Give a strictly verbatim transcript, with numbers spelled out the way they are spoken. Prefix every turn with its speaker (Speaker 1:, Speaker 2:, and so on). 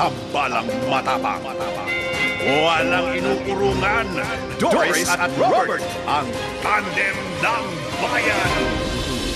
Speaker 1: tambalang matapang. Walang inuurungan. Doris at Robert, ang tandem ng bayan.